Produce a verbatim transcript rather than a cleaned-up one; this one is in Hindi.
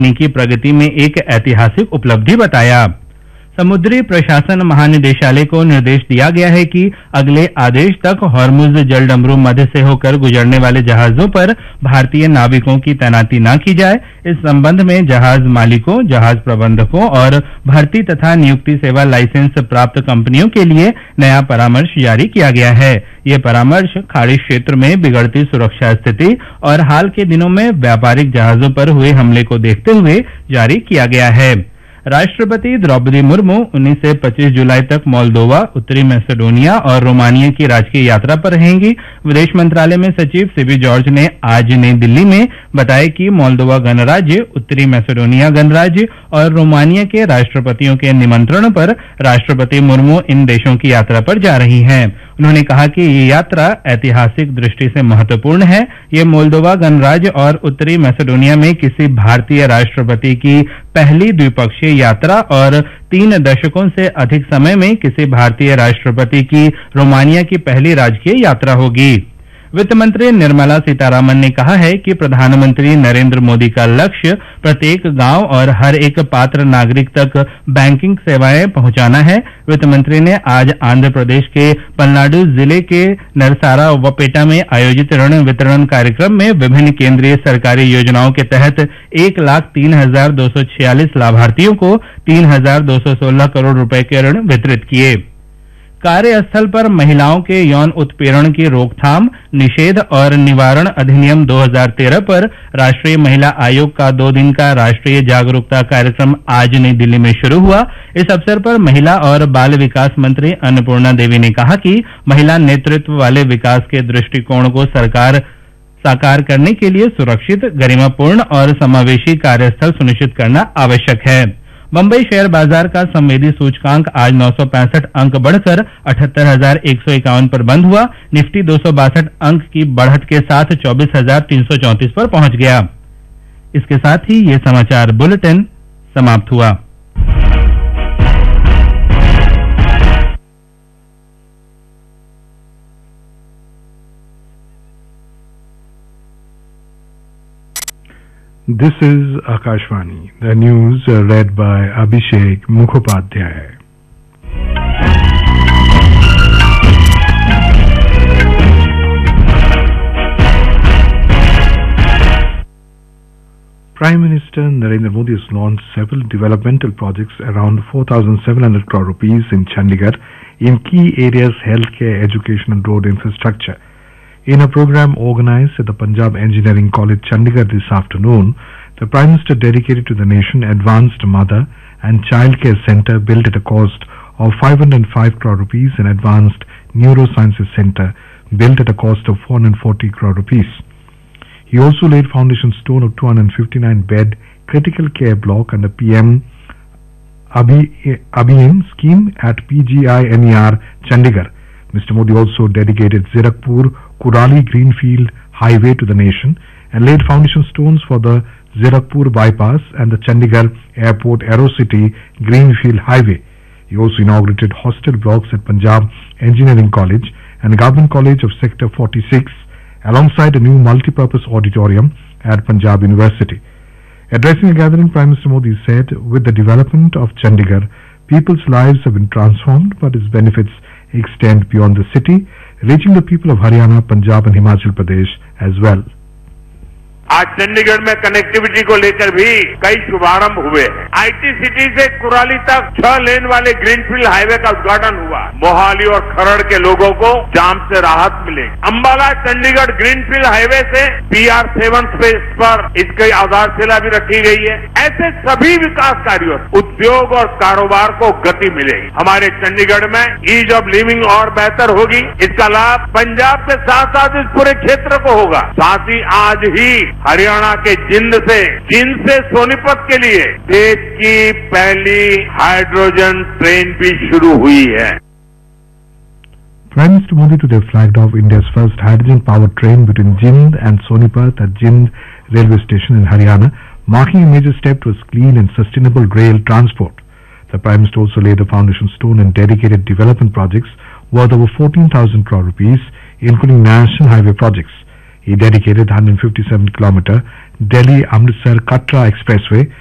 की प्रगति में एक ऐतिहासिक उपलब्धि बताया। समुद्री प्रशासन महानिदेशालय को निर्देश दिया गया है कि अगले आदेश तक हॉर्मुज जलडमरू मध्य से होकर गुजरने वाले जहाजों पर भारतीय नाविकों की तैनाती न की जाए। इस संबंध में जहाज मालिकों, जहाज प्रबंधकों और भर्ती तथा नियुक्ति सेवा लाइसेंस प्राप्त कंपनियों के लिए नया परामर्श जारी किया गया है। ये परामर्श खाड़ी क्षेत्र में बिगड़ती सुरक्षा स्थिति और हाल के दिनों में व्यापारिक जहाजों पर हुए हमले को देखते हुए जारी किया गया है। राष्ट्रपति द्रौपदी मुर्मू उन्नीस से पच्चीस जुलाई तक मोल्दोवा, उत्तरी मैसेडोनिया और रोमानिया की राजकीय यात्रा पर रहेंगी। विदेश मंत्रालय में सचिव सीबी जॉर्ज ने आज नई दिल्ली में बताया कि मोल्दोवा गणराज्य, उत्तरी मैसेडोनिया गणराज्य और रोमानिया के राष्ट्रपतियों के निमंत्रण पर राष्ट्रपति मुर्मू इन देशों की यात्रा पर जा रही हैं। उन्होंने कहा कि ये यात्रा ऐतिहासिक दृष्टि से महत्वपूर्ण है। ये मोल्दोवा गणराज्य और उत्तरी मैसेडोनिया में किसी भारतीय राष्ट्रपति की पहली द्विपक्षीय यात्रा और तीन दशकों से अधिक समय में किसी भारतीय राष्ट्रपति की रोमानिया की पहली राजकीय यात्रा होगी। वित्त मंत्री निर्मला सीतारामन ने कहा है कि प्रधानमंत्री नरेंद्र मोदी का लक्ष्य प्रत्येक गांव और हर एक पात्र नागरिक तक बैंकिंग सेवाएं पहुंचाना है। वित्त मंत्री ने आज आंध्र प्रदेश के पलनाडु जिले के नरसारावपेटा में आयोजित ऋण वितरण कार्यक्रम में विभिन्न केंद्रीय सरकारी योजनाओं के तहत एक लाख तीन हजार दो सौ छियालीस लाभार्थियों को तीन हजार दो सौ सोलह करोड़ रुपए के ऋण वितरित किए। कार्यस्थल पर महिलाओं के यौन उत्पीड़न की रोकथाम, निषेध और निवारण अधिनियम दो हज़ार तेरह पर राष्ट्रीय महिला आयोग का दो दिन का राष्ट्रीय जागरूकता कार्यक्रम आज नई दिल्ली में शुरू हुआ। इस अवसर पर महिला और बाल विकास मंत्री अन्नपूर्णा देवी ने कहा कि महिला नेतृत्व वाले विकास के दृष्टिकोण को सरकार साकार करने के लिए सुरक्षित, गरिमापूर्ण और समावेशी कार्यस्थल सुनिश्चित करना आवश्यक है। बंबई शेयर बाजार का संवेदी सूचकांक आज नौ सौ पैंसठ अंक बढ़कर अठहत्तर हजार एक सौ इक्यावन पर बंद हुआ। निफ्टी दो सौ बासठ अंक की बढ़त के साथ चौबीस हजार तीन सौ चौंतीस पर पहुंच गया। इसके साथ ही ये समाचार बुलेटिन समाप्त हुआ। This is Akashvani. The news uh, read by Abhishek Mukhopadhyay. Prime Minister Narendra Modi has launched several developmental projects around four thousand seven hundred crore rupees in Chandigarh in key areas healthcare, education and road infrastructure. In a program organized at the Punjab Engineering College, Chandigarh this afternoon, the Prime Minister dedicated to the nation Advanced Mother and Child Care Centre built at a cost of five hundred five crore rupees and Advanced Neurosciences Centre built at a cost of four hundred forty crore rupees. He also laid foundation stone of two hundred fifty-nine bed critical care block under P M Abhiyan scheme at P G I N E R Chandigarh. Mister Modi also dedicated Zirakpur Kurali Greenfield Highway to the nation and laid foundation stones for the Zirakpur Bypass and the Chandigarh Airport Aerocity Greenfield Highway. He also inaugurated hostel blocks at Punjab Engineering College and Government College of Sector forty-six alongside a new multi-purpose auditorium at Punjab University. Addressing a gathering, Prime Minister Modi said, with the development of Chandigarh, people's lives have been transformed, but its benefits extend beyond the city, reaching the people of Haryana, Punjab and Himachal Pradesh as well. आज चंडीगढ़ में कनेक्टिविटी को लेकर भी कई शुभारंभ हुए। आईटी सिटी से कुराली तक छह लेन वाले ग्रीनफील्ड हाईवे का उद्घाटन हुआ। मोहाली और खरड़ के लोगों को जाम से राहत मिलेगी। अंबाला चंडीगढ़ ग्रीनफील्ड हाईवे से पीआर सेवन स्पेस पर इसकी आधारशिला भी रखी गई है। ऐसे सभी विकास कार्यों से उद्योग और कारोबार को गति मिलेगी। हमारे चंडीगढ़ में ईज ऑफ लिविंग और बेहतर होगी। इसका लाभ पंजाब के साथ साथ इस पूरे क्षेत्र को होगा। साथ ही आज ही हरियाणा के जिंद से जिंद से सोनीपत के लिए देश की पहली हाइड्रोजन ट्रेन भी शुरू हुई है। Prime Minister Modi today flagged off India's first hydrogen-powered train between Jind and Sonipat at Jind railway station in Haryana, marking a major step towards clean and sustainable rail transport. The Prime Minister also laid the foundation stone in dedicated development projects worth over fourteen thousand crore rupees, including national highway projects. He dedicated one hundred fifty-seven kilometer Delhi-Amritsar-Katra Expressway